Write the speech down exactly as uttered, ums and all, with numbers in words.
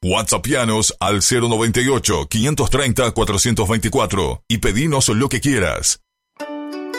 WhatsAppianos al cero noventa y ocho, quinientos treinta, cuatrocientos veinticuatro y pedinos lo que quieras.